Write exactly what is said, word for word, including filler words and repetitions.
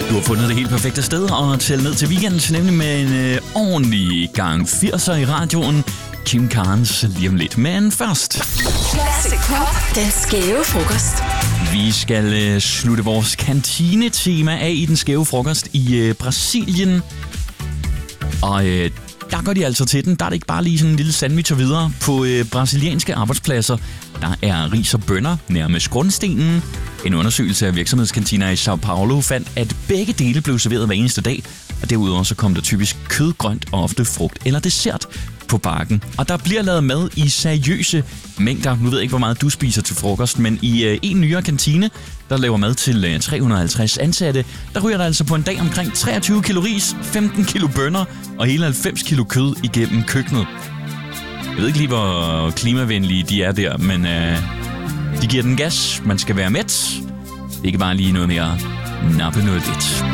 Du har fundet det helt perfekte sted og tælle ned til weekenden, nemlig med en øh, ordentlig gang firser i radioen. Kim Carnes lige om lidt, men først. Classic Pop, den skæve frokost. Vi skal øh, slutte vores kantinetema af i den skæve frokost i øh, Brasilien. Og øh, der går de altså til den. Der er det ikke bare lige sådan en lille sandwich og videre. På øh, brasilianske arbejdspladser, der er ris og bønner nærmest grundstenen. En undersøgelse af virksomhedskantiner i São Paulo fandt, at begge dele blev serveret hver eneste dag. Og derudover så kom der typisk kød, grønt og ofte frugt eller dessert på bakken. Og der bliver lavet mad i seriøse mængder. Nu ved jeg ikke, hvor meget du spiser til frokost, men i øh, en nyere kantine, der laver mad til øh, tre hundrede og halvtreds ansatte, der ryger der altså på en dag omkring treogtyve kilo ris, femten kilo bønner og hele halvfems kilo kød igennem køkkenet. Jeg ved ikke lige, hvor klimavenlige de er der, men øh, de giver den gas. Man skal være mæt. Ikke bare lige noget mere nappe noget lidt.